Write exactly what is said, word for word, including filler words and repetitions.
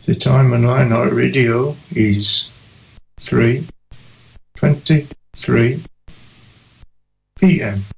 The time on Lionheart Radio is three twenty-three p m